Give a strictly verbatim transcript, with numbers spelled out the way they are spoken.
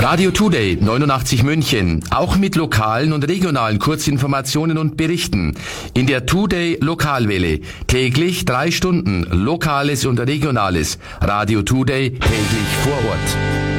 Radio Today neunundachtzig München, auch mit lokalen und regionalen Kurzinformationen und Berichten. In der Today Lokalwelle täglich drei Stunden Lokales und Regionales. Radio Today täglich vor Ort.